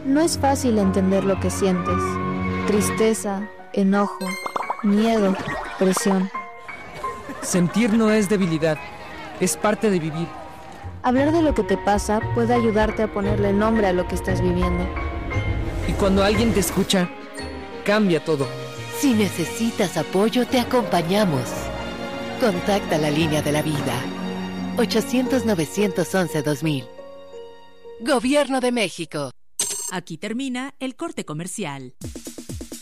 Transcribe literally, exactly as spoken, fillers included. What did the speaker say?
No es fácil entender lo que sientes. Tristeza, enojo, miedo, presión. Sentir no es debilidad, es parte de vivir. Hablar de lo que te pasa puede ayudarte a ponerle nombre a lo que estás viviendo. Y cuando alguien te escucha, cambia todo. Si necesitas apoyo, te acompañamos. Contacta la línea de la vida. ochocientos, novecientos once, dos mil. Gobierno de México. Aquí termina el corte comercial.